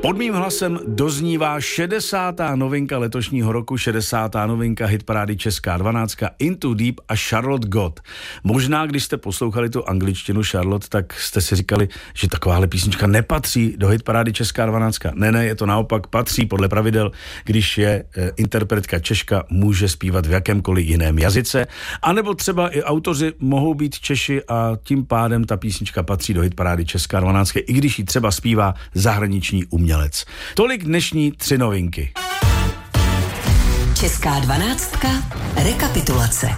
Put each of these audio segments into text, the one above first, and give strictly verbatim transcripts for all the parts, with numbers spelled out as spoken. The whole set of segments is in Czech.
Pod mým hlasem doznívá šedesátá novinka letošního roku, šedesátá novinka hitparády Česká dvanáctka Into Deep a Charlotte God. Možná, když jste poslouchali tu angličtinu Charlotte, tak jste si říkali, že takováhle písnička nepatří do hitparády Česká dvanáctka. Ne, ne, je to naopak, patří podle pravidel, když je e, interpretka Češka, může zpívat v jakémkoliv jiném jazyce, anebo třeba i autoři mohou být Češi a tím pádem ta písnička patří do hitparády Česká dvanáctka, i když ji třeba zpívá zahraniční umělec. Tolik dnešní tři novinky. Česká dvanáctka. Rekapitulace.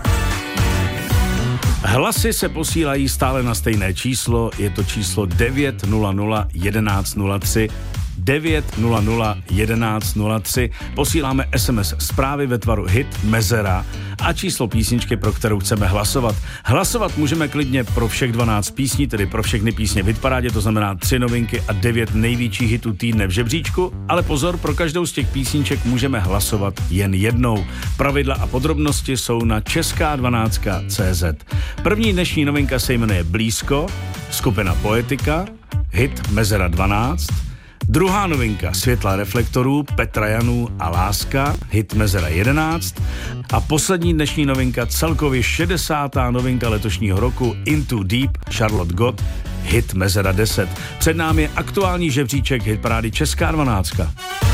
Hlasy se posílají stále na stejné číslo, je to číslo devět nula nula jedenáct nula tři. devět nula nula jedenáct nula tři. Posíláme es em es zprávy ve tvaru hit, mezera a číslo písničky, pro kterou chceme hlasovat. Hlasovat můžeme klidně pro všech dvanáct písní, tedy pro všechny písně v hitparádě, to znamená tři novinky a devět největších hitů týdne v žebříčku, ale pozor, pro každou z těch písniček můžeme hlasovat jen jednou. Pravidla a podrobnosti jsou na česká dvanáctka tečka cé zet. První dnešní novinka se jmenuje Blízko, skupina Poetika, hit Mezera dvanáct. Druhá novinka Světla reflektorů, Petra Janů a Láska, hit Mezera jedenáct. A poslední dnešní novinka, celkově šedesátá novinka letošního roku, Into Deep, Charlotte God, hit Mezera deset. Před námi je aktuální žebříček hitparády Česká dvanáctka.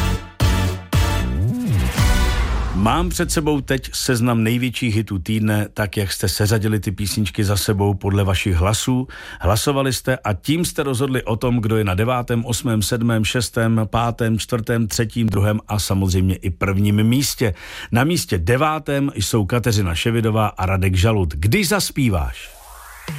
Mám před sebou teď seznam největších hitů týdne, tak jak jste seřadili ty písničky za sebou podle vašich hlasů. Hlasovali jste a tím jste rozhodli o tom, kdo je na devátém, osmém, sedmém, šestém, pátém, čtvrtém, třetím, druhém a samozřejmě i prvním místě. Na místě devátém jsou Kateřina Ševidová a Radek Žalud. Když zaspíváš?